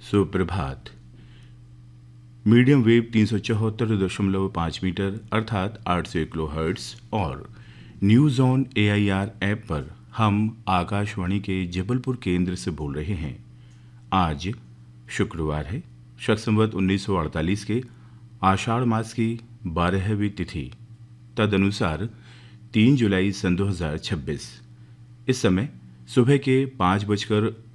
सुप्रभात। Medium wave 374.5 metre अर्थात 800 kilohertz और न्यूज़ ऑन AIR ऐप पर हम आकाशवाणी के जबलपुर केंद्र से बोल रहे हैं। आज शुक्रवार है, शक संवत 1948 के आषाढ़ मास की 12वीं तिथि, तदनुसार 3 जुलाई सन 2026। इस समय सुबह के 5:39